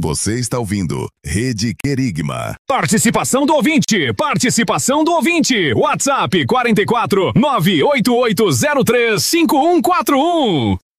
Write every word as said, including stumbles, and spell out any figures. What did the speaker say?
Você está ouvindo Rede Querigma. Participação do ouvinte, participação do ouvinte. WhatsApp quatro quatro nove oito oito zero três cinco um quatro um.